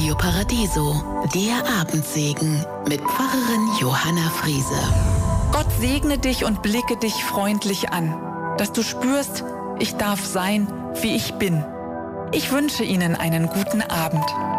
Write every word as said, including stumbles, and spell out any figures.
Radio Paradiso, der Abendsegen mit Pfarrerin Johanna Friese. Gott segne dich und blicke dich freundlich an, dass du spürst, ich darf sein, wie ich bin. Ich wünsche Ihnen einen guten Abend.